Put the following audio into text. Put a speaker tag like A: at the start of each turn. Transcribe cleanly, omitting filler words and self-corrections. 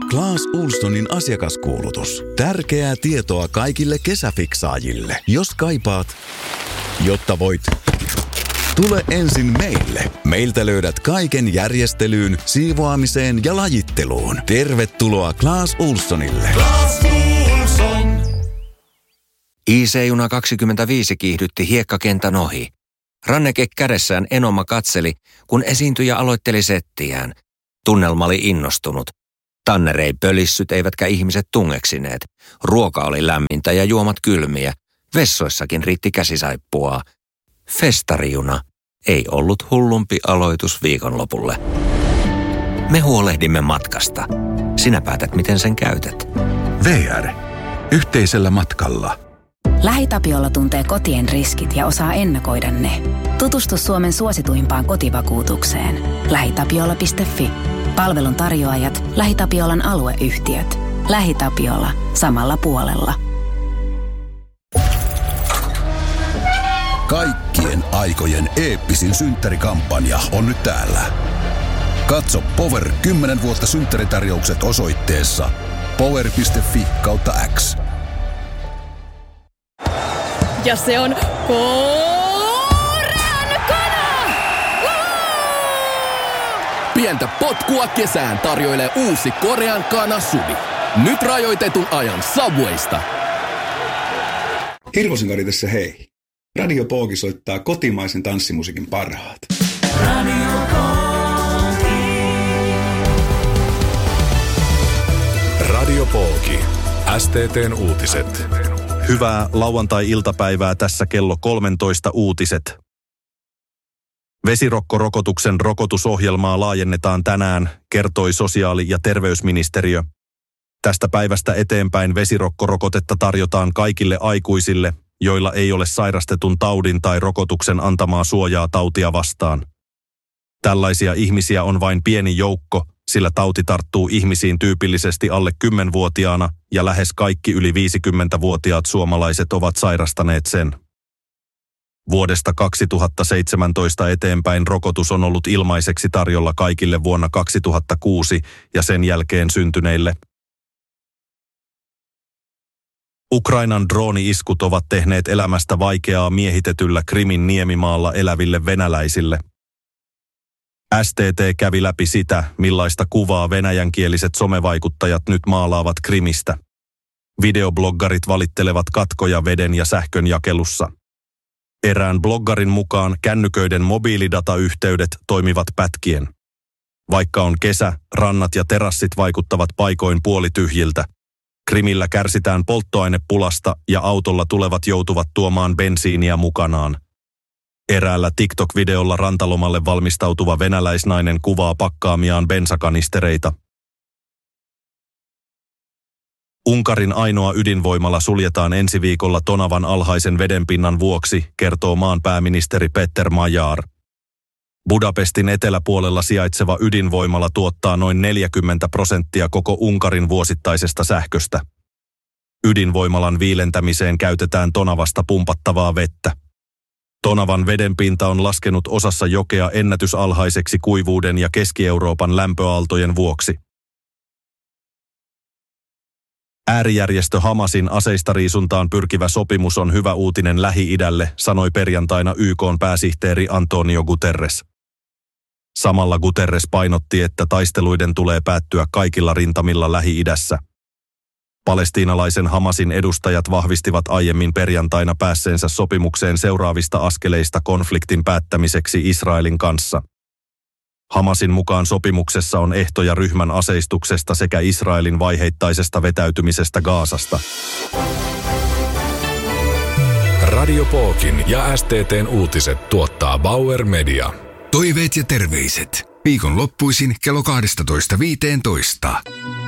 A: Clas Ohlsonin asiakaskuulutus. Tärkeää tietoa kaikille kesäfiksaajille. Jos kaipaat, jotta voit, tule ensin meille. Meiltä löydät kaiken järjestelyyn, siivoamiseen ja lajitteluun. Tervetuloa Clas Ohlsonille.
B: Clas Ohlson.
C: IC-juna 25 kiihdytti hiekkakentän ohi. Ranneke kädessään Enoma katseli, kun esiintyjä aloitteli settiään. Tunnelma oli innostunut. Tanner ei pölissyt eivätkä ihmiset tungeksineet. Ruoka oli lämmintä ja juomat kylmiä. Vessoissakin riitti käsisaippua. Festarijuna ei ollut hullumpi aloitus viikonlopulle. Me huolehdimme matkasta. Sinä päätät, miten sen käytät.
A: VR. Yhteisellä matkalla.
D: LähiTapiola tuntee kotien riskit ja osaa ennakoida ne. Tutustu Suomen suosituimpaan kotivakuutukseen. LähiTapiola.fi. Palvelun tarjoajat, LähiTapiolan alueyhtiöt. LähiTapiola. Samalla puolella.
E: Kaikkien aikojen eeppisin synttärikampanja on nyt täällä. Katso Power 10 vuotta synttäritarjoukset osoitteessa power.fi/X.
F: Ja se on koreankana!
B: Pientä potkua kesään tarjoilee uusi koreankana Subi. Nyt rajoitetun ajan Subwaysta.
G: Hirvosen Kari tässä hei. Radio Pooki soittaa kotimaisen tanssimusiikin parhaat.
B: Radio
H: Radio Pooki. STT:n uutiset.
I: Hyvää lauantai-iltapäivää, tässä kello 13 uutiset. Vesirokkorokotuksen rokotusohjelmaa laajennetaan tänään, kertoi sosiaali- ja terveysministeriö. Tästä päivästä eteenpäin vesirokkorokotetta tarjotaan kaikille aikuisille, joilla ei ole sairastetun taudin tai rokotuksen antamaa suojaa tautia vastaan. Tällaisia ihmisiä on vain pieni joukko, sillä tauti tarttuu ihmisiin tyypillisesti alle 10-vuotiaana ja lähes kaikki yli 50-vuotiaat suomalaiset ovat sairastaneet sen. Vuodesta 2017 eteenpäin rokotus on ollut ilmaiseksi tarjolla kaikille vuonna 2006 ja sen jälkeen syntyneille. Ukrainan drooni-iskut ovat tehneet elämästä vaikeaa miehitetyllä Krimin niemimaalla eläville venäläisille. STT kävi läpi sitä, millaista kuvaa venäjänkieliset somevaikuttajat nyt maalaavat Krimistä. Videobloggarit valittelevat katkoja veden ja sähkön jakelussa. Erään bloggarin mukaan kännyköiden mobiilidatayhteydet toimivat pätkien. Vaikka on kesä, rannat ja terassit vaikuttavat paikoin puolityhjiltä. Krimillä kärsitään polttoainepulasta ja autolla tulevat joutuvat tuomaan bensiiniä mukanaan. Eräällä TikTok-videolla rantalomalle valmistautuva venäläisnainen kuvaa pakkaamiaan bensakanistereita. Unkarin ainoa ydinvoimala suljetaan ensi viikolla Tonavan alhaisen vedenpinnan vuoksi, kertoo maan pääministeri Peter Majár. Budapestin eteläpuolella sijaitseva ydinvoimala tuottaa noin 40% koko Unkarin vuosittaisesta sähköstä. Ydinvoimalan viilentämiseen käytetään Tonavasta pumpattavaa vettä. Tonavan vedenpinta on laskenut osassa jokea ennätysalhaiseksi kuivuuden ja Keski-Euroopan lämpöaaltojen vuoksi. Äärijärjestö Hamasin aseistariisuntaan pyrkivä sopimus on hyvä uutinen Lähi-idälle, sanoi perjantaina YK:n pääsihteeri Antonio Guterres. Samalla Guterres painotti, että taisteluiden tulee päättyä kaikilla rintamilla Lähi-idässä. Palestiinalaisen Hamasin edustajat vahvistivat aiemmin perjantaina päässeensä sopimukseen seuraavista askeleista konfliktin päättämiseksi Israelin kanssa. Hamasin mukaan sopimuksessa on ehtoja ryhmän aseistuksesta sekä Israelin vaiheittaisesta vetäytymisestä Gazasta.
H: Radio Pookin ja STT:n uutiset tuottaa Bauer Media.
J: Toiveet ja terveiset. Viikonloppuisin kello 12.15.